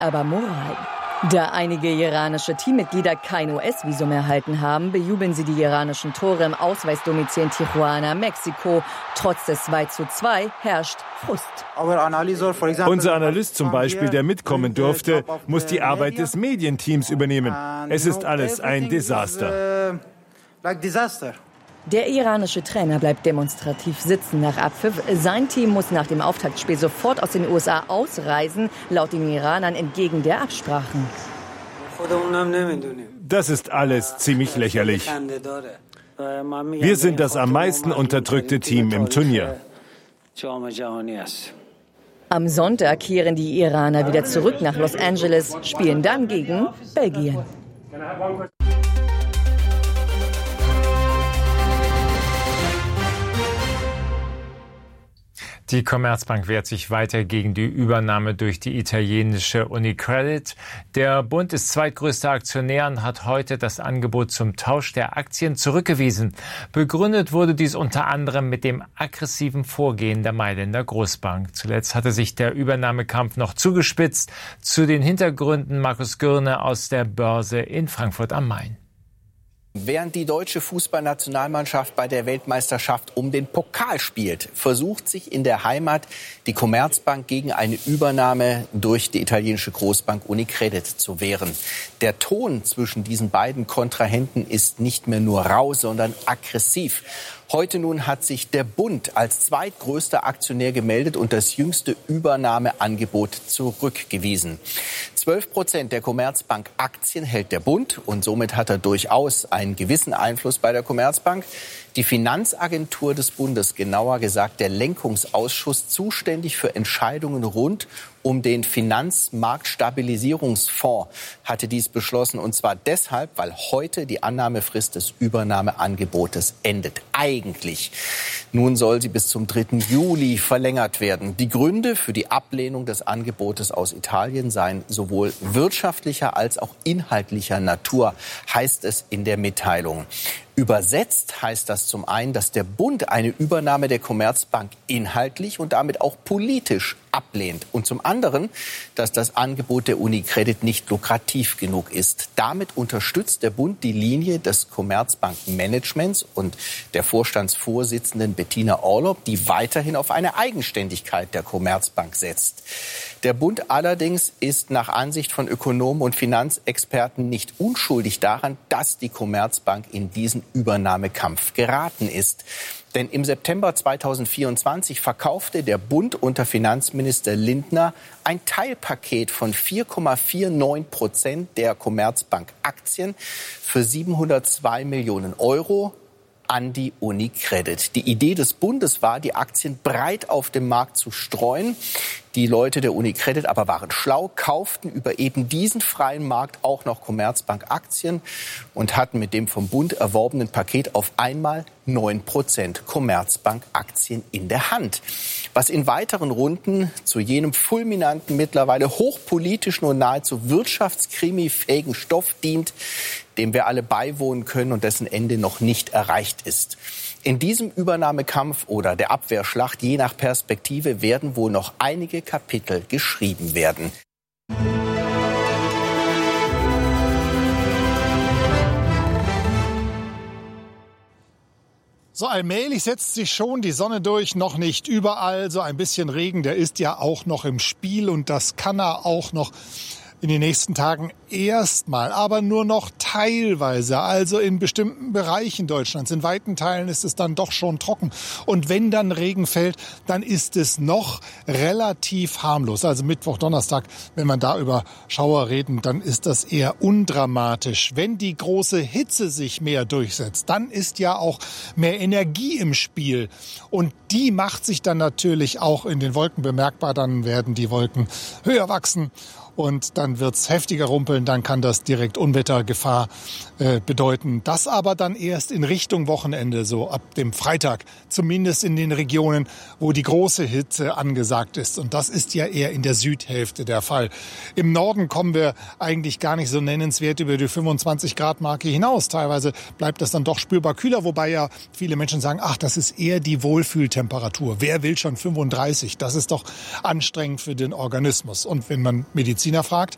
aber Moral. Da einige iranische Teammitglieder kein US-Visum erhalten haben, bejubeln sie die iranischen Tore im Ausweisdomizil in Tijuana, Mexiko. Trotz des 2:2 herrscht Frust. Unser Analyst zum Beispiel, der mitkommen durfte, muss die Arbeit des Medienteams übernehmen. Es ist alles ein Desaster. Der iranische Trainer bleibt demonstrativ sitzen nach Abpfiff. Sein Team muss nach dem Auftaktspiel sofort aus den USA ausreisen, laut den Iranern entgegen der Absprachen. Das ist alles ziemlich lächerlich. Wir sind das am meisten unterdrückte Team im Turnier. Am Sonntag kehren die Iraner wieder zurück nach Los Angeles, spielen dann gegen Belgien. Die Commerzbank wehrt sich weiter gegen die Übernahme durch die italienische Unicredit. Der Bund ist zweitgrößter Aktionär und hat heute das Angebot zum Tausch der Aktien zurückgewiesen. Begründet wurde dies unter anderem mit dem aggressiven Vorgehen der Mailänder Großbank. Zuletzt hatte sich der Übernahmekampf noch zugespitzt. Zu den Hintergründen Markus Gürne aus der Börse in Frankfurt am Main. Während die deutsche Fußballnationalmannschaft bei der Weltmeisterschaft um den Pokal spielt, versucht sich in der Heimat die Commerzbank gegen eine Übernahme durch die italienische Großbank Unicredit zu wehren. Der Ton zwischen diesen beiden Kontrahenten ist nicht mehr nur rau, sondern aggressiv. Heute nun hat sich der Bund als zweitgrößter Aktionär gemeldet und das jüngste Übernahmeangebot zurückgewiesen. 12% der Commerzbank-Aktien hält der Bund und somit hat er durchaus einen gewissen Einfluss bei der Commerzbank. Die Finanzagentur des Bundes, genauer gesagt der Lenkungsausschuss, zuständig für Entscheidungen rund um den Finanzmarktstabilisierungsfonds, hatte dies beschlossen. Und zwar deshalb, weil heute die Annahmefrist des Übernahmeangebotes endet. Eigentlich. Nun soll sie bis zum 3. Juli verlängert werden. Die Gründe für die Ablehnung des Angebotes aus Italien seien sowohl wirtschaftlicher als auch inhaltlicher Natur, heißt es in der Mitteilung. Übersetzt heißt das zum einen, dass der Bund eine Übernahme der Commerzbank inhaltlich und damit auch politisch ablehnt. Und zum anderen, dass das Angebot der Unicredit nicht lukrativ genug ist. Damit unterstützt der Bund die Linie des Commerzbank-Managements und der Vorstandsvorsitzenden Bettina Orlob, die weiterhin auf eine Eigenständigkeit der Commerzbank setzt. Der Bund allerdings ist nach Ansicht von Ökonomen und Finanzexperten nicht unschuldig daran, dass die Commerzbank in diesen Übernahmekampf geraten ist. Denn im September 2024 verkaufte der Bund unter Finanzminister Lindner ein Teilpaket von 4,49% der Commerzbank-Aktien für 702 Millionen Euro an die Unicredit. Die Idee des Bundes war, die Aktien breit auf dem Markt zu streuen. Die Leute der Unicredit aber waren schlau, kauften über eben diesen freien Markt auch noch Commerzbank-Aktien und hatten mit dem vom Bund erworbenen Paket auf einmal 9% Commerzbank-Aktien in der Hand. Was in weiteren Runden zu jenem fulminanten, mittlerweile hochpolitischen und nahezu wirtschaftskrimi-fähigen Stoff dient, dem wir alle beiwohnen können und dessen Ende noch nicht erreicht ist. In diesem Übernahmekampf oder der Abwehrschlacht, je nach Perspektive, werden wohl noch einige Kapitel geschrieben werden. So allmählich setzt sich schon die Sonne durch, noch nicht überall. So ein bisschen Regen, der ist ja auch noch im Spiel und das kann er auch noch in den nächsten Tagen erstmal, aber nur noch teilweise, also in bestimmten Bereichen Deutschlands. In weiten Teilen ist es dann doch schon trocken. Und wenn dann Regen fällt, dann ist es noch relativ harmlos. Also Mittwoch, Donnerstag, wenn man da über Schauer reden, dann ist das eher undramatisch. Wenn die große Hitze sich mehr durchsetzt, dann ist ja auch mehr Energie im Spiel. Und die macht sich dann natürlich auch in den Wolken bemerkbar. Dann werden die Wolken höher wachsen. Und dann wird's heftiger rumpeln, dann kann das direkt Unwettergefahr bedeuten. Das aber dann erst in Richtung Wochenende, so ab dem Freitag, zumindest in den Regionen, wo die große Hitze angesagt ist. Und das ist ja eher in der Südhälfte der Fall. Im Norden kommen wir eigentlich gar nicht so nennenswert über die 25-Grad-Marke hinaus. Teilweise bleibt das dann doch spürbar kühler, wobei ja viele Menschen sagen, ach, das ist eher die Wohlfühltemperatur. Wer will schon 35? Das ist doch anstrengend für den Organismus. Und wenn man Mediziner fragt,